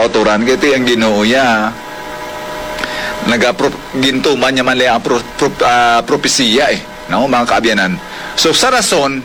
kauturan kay ti ang Ginoo ya gintuman niya man lang ang propesiya no mga kaabyanan. So sa rason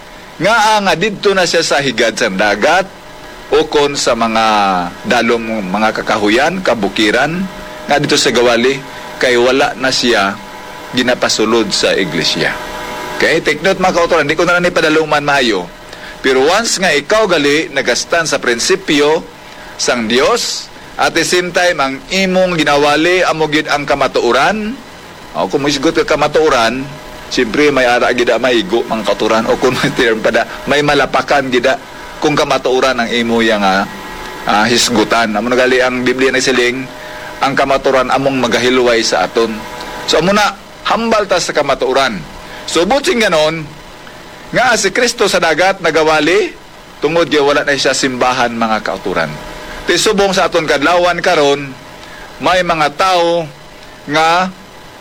nga didto na siya sa higad sa dagat ukon sa mga dalom mga kakahuyan, kabukiran nga dito sa gawali kay wala na siya ginapasulod sa iglesia. Okay, take note mga kauturan, di ko na padalungan maayo. Pero once nga ikaw gali nagastan sa prinsipyo sang Dios at the same time ang imong ginawali amo gid ang kamatuoran. Kung misgot ka kamatuoran, siyempre may ara gida maigo mga kauturan o kung may malapakan gida kung kamatuoran ang imo yang hisgutan. Amo gali ang Biblia nagsiling ang kamatuoran among magahilway sa aton. So amo na hambal ta sa kamatuoran. So buting ganon nga si Kristo sa dagat nagawali tungod gyud wala na siya simbahan mga kauturan. Ti subong sa aton kadlawan karon may mga tao nga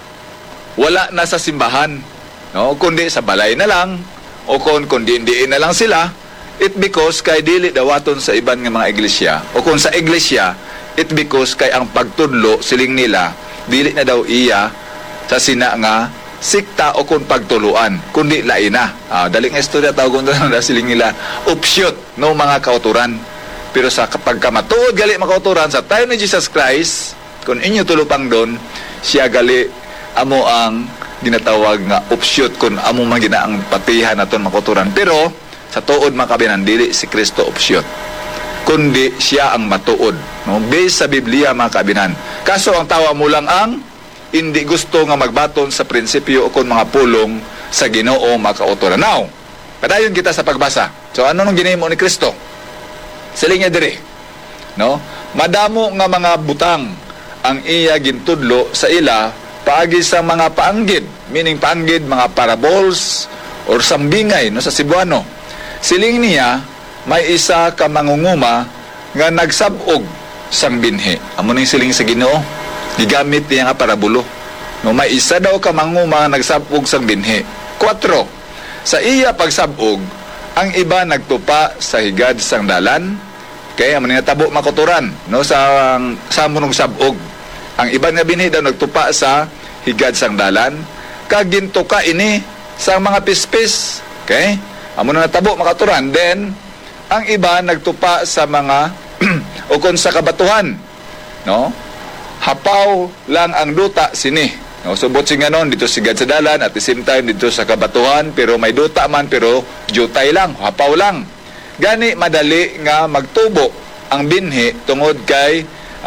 wala na sa simbahan, no, kundi sa balay na lang o kundi diin na lang sila. It because kay dili dawaton sa iban nga mga iglesia o kung sa iglesia it because kay ang pagtudlo siling nila dili na daw iya sa sina nga sikta o kung pagtuluan kundi laina. Daling istorya tawag na siling nila upshoot no mga kauturan. Pero sa pagkamatuod gali mga kauturan sa time ni Jesus Christ, kung inyo tulupang doon siya gali amo ang ginatawag nga upshoot kung amo man ginaang patihan naton mga kauturan. Pero sa tuod mga kabinan dili si Kristo upshoot kundi siya ang matuod, no, based sa Biblia mga kabinan. Kaso ang tawa mo lang ang hindi gusto nga magbaton sa prinsipyo o kung mga pulong sa Ginoo mga kauturan. Now, padayon kita sa pagbasa. So ano nung ginahimo ni Kristo? Siling niya dire, no? Madamo nga mga butang ang iya gintudlo sa ila paagi sa mga paanggid, meaning paanggid mga parables or sambingay no sa Cebuano. Siling niya may isa ka mangunguma nga nagsabog sang binhi. Amo ning siling sa Ginoo gigamit niya nga parabulo. No, may isa daw ka manguma nagsabog sang binhi. 4. Sa iya pagsabog, ang iba nagtupa sa higad sang dalan. Kaya amo nga tabo makuturan, no, sa munong sabog. Ang iba nga binhi daw nagtupa sa higad sang dalan. Kaginto ka ini sa mga pispis. Okay? Amo na tabo makaturan. Then ang iba nagtupa sa mga ukon sa kabatuhan. No? Hapaw lang ang duta sini. No, so botsing ganon dito sigad sa dalan at the same time dito sa kabatuhan pero may duta man pero jutay lang, hapaw lang. Gani madali nga magtubo ang binhi tungod kay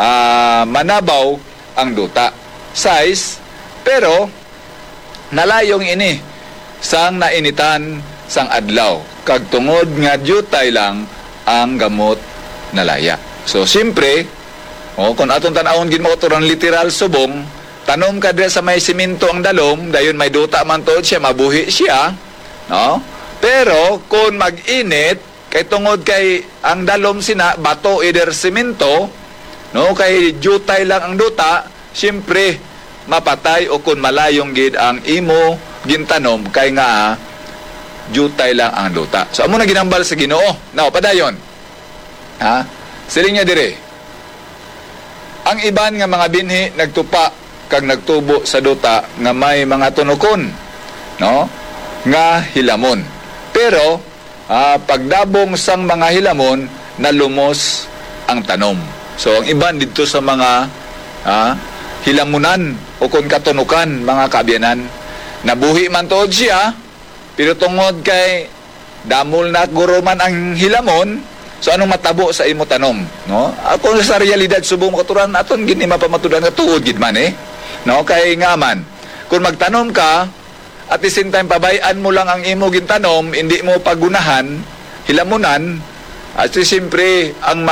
manabaw ang duta. Size pero nalayong ini sang nainitan sang adlaw kag tungod nga jutay lang ang gamot nalaya. So siyempre kung atong tanawon gid mo turon literal subong, tanom ka diha sa may simento ang dalom, dayon may duta man tuod siya, mabuhi siya, no? Pero kung mag-init kay tungod kay ang dalom sina bato either simento, no, kay jutay lang ang duta, siyempre mapatay o kung malayong gid ang imo gintanom kay nga jutay lang ang duta. So amo na ginambal sa Ginoo. Now padayon. Siling niya dire. Ang iban nga mga binhi nagtupa kag nagtubo sa duta nga may mga tunokon, no? Nga hilamon. Pero pagdabong sang mga hilamon nalumos ang tanom. So ang iban dito sa mga hilamunan o kung katunukan mga kaabyanan, nabuhi man tuod siya pero tungod kay damol na guruman ang hilamon. So anong matabo sa imo tanom, no? Ako sa realidad subong makaturan aton gini mapamatudan nga tuod gid man no, kay nga man kung magtanom ka at the same time pabayan mo lang ang imo gintanom, hindi mo pagunahan, hilamunan, at siyempre ang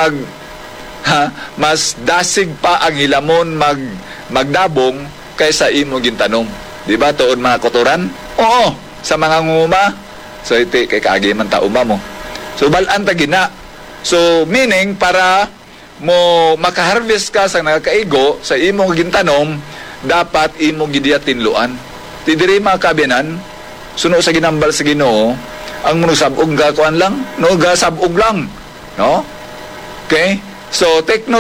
mas dasig pa ang hilamon magdabong kaysa imo gintanom. Di ba tuod mga kuturan? Oo, sa mga nguma. So iti kay kaagi man tauma mo. So balan ta gina. So, meaning, para mo makaharvest ka sa nakakaigo sa imong gintanom, dapat imong gidiya tinluan. Tidiri mga kabinan, suno sa ginambal sa Ginoo, ang munusabog ga kuan lang, no, ga sabog lang, no? Okay? So, take note